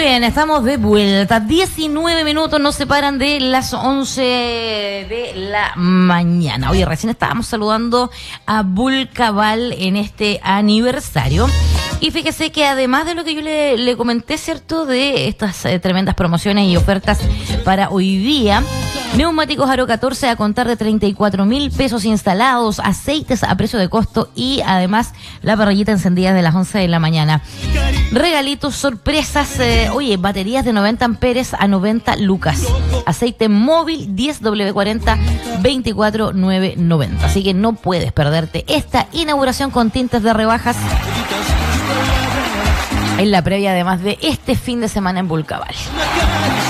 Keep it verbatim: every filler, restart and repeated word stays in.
bien, estamos de vuelta. diecinueve minutos nos separan de las once de la mañana. Oye, recién estábamos saludando a Vulcaval en este aniversario. Y fíjese que además de lo que yo le, le comenté, ¿cierto? De estas eh, tremendas promociones y ofertas para hoy día. Neumáticos Aro catorce a contar de treinta y cuatro mil pesos instalados, aceites a precio de costo y además la parrillita encendida de las once de la mañana. Regalitos, sorpresas, eh, oye, baterías de noventa amperes a noventa lucas. Aceite móvil diez W cuarenta veinticuatro nueve noventa. Así que no puedes perderte esta inauguración con tintes de rebajas en la previa además de este fin de semana en Vulcaval.